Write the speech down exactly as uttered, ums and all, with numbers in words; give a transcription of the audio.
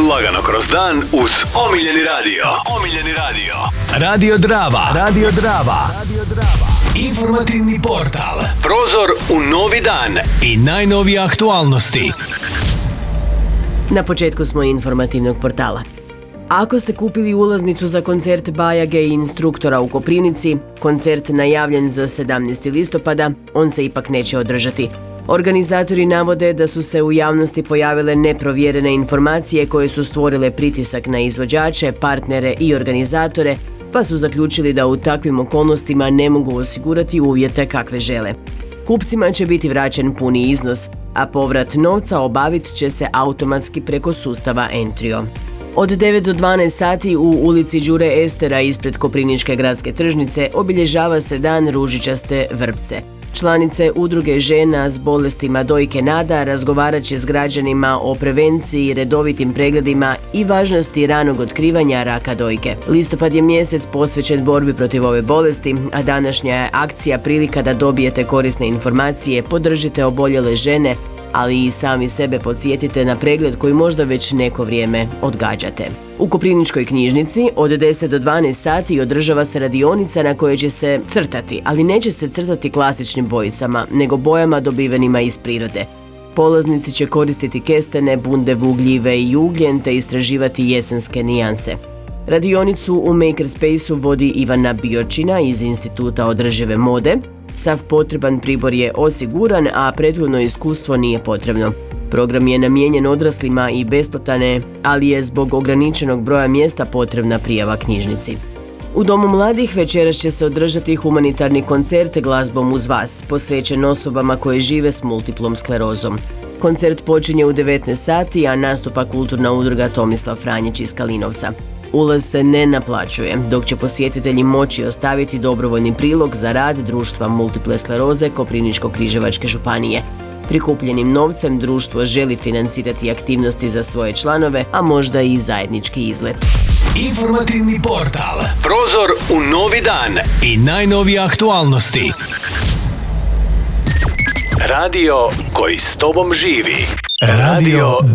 Lagano kroz dan uz omiljeni radio. Omiljeni radio. Radio Drava. Radio Drava. Informativni portal. Prozor u novi dan. I najnovije aktualnosti. Na početku smo informativnog portala. Ako ste kupili ulaznicu za koncert Bajage i Instruktora u Koprivnici, koncert najavljen za sedamnaestog listopada, on se ipak neće održati. Organizatori navode da su se u javnosti pojavile neprovjerene informacije koje su stvorile pritisak na izvođače, partnere i organizatore, pa su zaključili da u takvim okolnostima ne mogu osigurati uvjete kakve žele. Kupcima će biti vraćen puni iznos, a povrat novca obavit će se automatski preko sustava Entrio. Od devet do dvanaest sati u ulici Đure Estera ispred Koprivničke gradske tržnice obilježava se dan ružičaste vrpce. Članice udruge žena s bolestima dojke Nada razgovarat će s građanima o prevenciji, redovitim pregledima i važnosti ranog otkrivanja raka dojke. Listopad je mjesec posvećen borbi protiv ove bolesti, a današnja je akcija prilika da dobijete korisne informacije, podržite oboljele žene, ali i sami sebe podsjetite na pregled koji možda već neko vrijeme odgađate. U Koprivničkoj knjižnici od deset do dvanaest sati održava se radionica na kojoj će se crtati, ali neće se crtati klasičnim bojicama, nego bojama dobivenima iz prirode. Polaznici će koristiti kestene, bundevu, gljive i ugljen te istraživati jesenske nijanse. Radionicu u Makerspace-u vodi Ivana Biočina iz Instituta održive mode. Sav potreban pribor je osiguran, a prethodno iskustvo nije potrebno. Program je namijenjen odraslima i besplatan je, ali je zbog ograničenog broja mjesta potrebna prijava knjižnici. U Domu mladih večeras će se održati humanitarni koncert Glazbom uz vas, posvećen osobama koje žive s multiplom sklerozom. Koncert počinje u devetnaest sati, a nastupa kulturna udruga Tomislav Franjić iz Kalinovca. Ulaz se ne naplaćuje, dok će posjetitelji moći ostaviti dobrovoljni prilog za rad Društva multiple skleroze Koprivničko-križevačke županije. Prikupljenim novcem društvo želi financirati aktivnosti za svoje članove, a možda i zajednički izlet. Informativni portal. Prozor u novi dan. I najnovije aktualnosti. Radio koji s tobom živi. Radio